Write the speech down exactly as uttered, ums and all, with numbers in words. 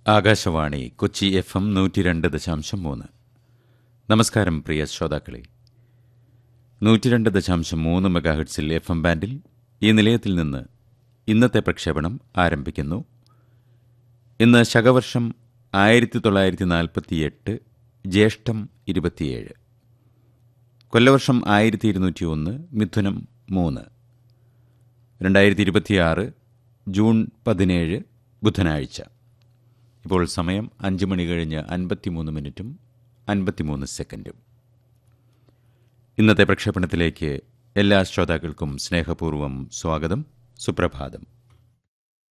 Akashvani Kochi F M നൂറ്റി രണ്ട് ദശാംശം മൂന്ന്. നമസ്കാരം പ്രിയ ശ്രോതാക്കളെ. നൂറ്റി രണ്ട് ദശാംശം മൂന്ന് മെഗാഹെർട്സിൽ എഫ് എം ബാൻഡിൽ ഈ നിലയത്തിൽ നിന്ന് ഇന്നത്തെ പ്രക്ഷേപണം ആരംഭിക്കുന്നു. ഇന്ന് ശകവർഷം ആയിരത്തി തൊള്ളായിരത്തി നാൽപ്പത്തി എട്ട് ജ്യേഷ്ഠം ഇരുപത്തിയേഴ്, കൊല്ലവർഷം ആയിരത്തി ഇരുന്നൂറ്റി ഒന്ന് മിഥുനം മൂന്ന്, രണ്ടായിരത്തി ഇരുപത്തിയാറ് ജൂൺ പതിനേഴ് ബുധനാഴ്ച. ഇപ്പോൾ സമയം അഞ്ച് മണി കഴിഞ്ഞ് അൻപത്തിമൂന്ന് മിനിറ്റും അൻപത്തിമൂന്ന് സെക്കൻഡും. ഇന്നത്തെ പ്രക്ഷേപണത്തിലേക്ക് എല്ലാ ശ്രോതാക്കൾക്കും സ്നേഹപൂർവ്വം സ്വാഗതം. സുപ്രഭാതം.